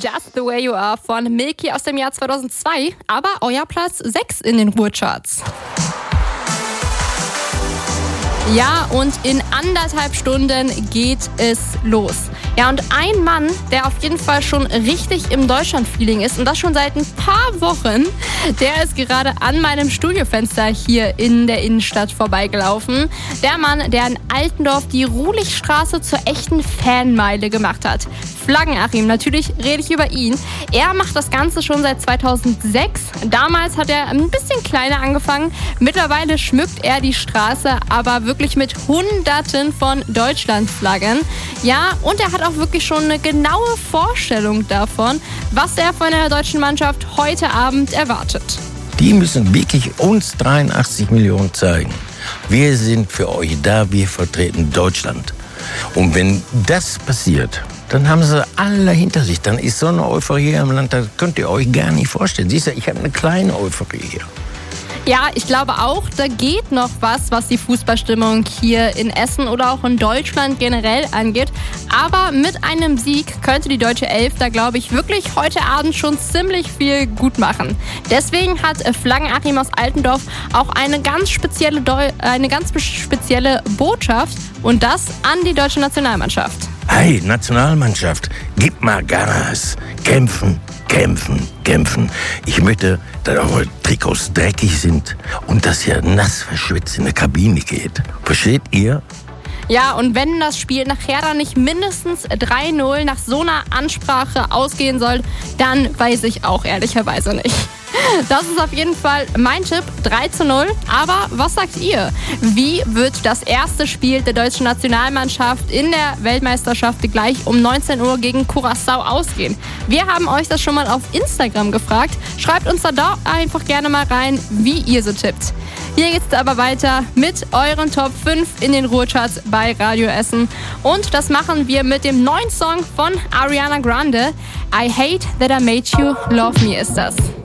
Just the Way You Are von Milky aus dem Jahr 2002, aber euer Platz 6 in den Ruhrcharts. Ja, und in 1,5 Stunden geht es los. Ja, und ein Mann, der auf jeden Fall schon richtig im Deutschland-Feeling ist und das schon seit ein paar Wochen, der ist gerade an meinem Studiofenster hier in der Innenstadt vorbeigelaufen. Der Mann, der in Altendorf die Ruhlichstraße zur echten Fanmeile gemacht hat. Flaggen-Achim, natürlich rede ich über ihn. Er macht das Ganze schon seit 2006. Damals hat er ein bisschen kleiner angefangen. Mittlerweile schmückt er die Straße aber wirklich mit Hunderten von Deutschlandflaggen. Ja, und er hat auch wirklich schon eine genaue Vorstellung davon, was er von der deutschen Mannschaft heute Abend erwartet. Die müssen wirklich uns 83 Millionen zeigen. Wir sind für euch da, wir vertreten Deutschland. Und wenn das passiert, dann haben sie alle hinter sich. Dann ist so eine Euphorie im Land, das könnt ihr euch gar nicht vorstellen. Siehst du, ich habe eine kleine Euphorie hier. Ja, ich glaube auch, da geht noch was die Fußballstimmung hier in Essen oder auch in Deutschland generell angeht. Aber mit einem Sieg könnte die deutsche Elf da, glaube ich, wirklich heute Abend schon ziemlich viel gut machen. Deswegen hat Flaggen-Achim aus Altendorf auch eine ganz spezielle Botschaft und das an die deutsche Nationalmannschaft. Hey, Nationalmannschaft, gib mal Gas. Kämpfen, kämpfen, kämpfen. Ich möchte, dass eure Trikots dreckig sind und dass ihr nass verschwitzt in der Kabine geht. Versteht ihr? Ja, und wenn das Spiel nachher dann nicht mindestens 3-0 nach so einer Ansprache ausgehen soll, dann weiß ich auch ehrlicherweise nicht. Das ist auf jeden Fall mein Tipp, 3-0. Aber was sagt ihr? Wie wird das erste Spiel der deutschen Nationalmannschaft in der Weltmeisterschaft gleich um 19 Uhr gegen Curaçao ausgehen? Wir haben euch das schon mal auf Instagram gefragt. Schreibt uns da einfach gerne mal rein, wie ihr so tippt. Hier geht's aber weiter mit euren Top 5 in den Ruhrcharts bei Radio Essen. Und das machen wir mit dem neuen Song von Ariana Grande. I Hate That I Made You Love Me ist das.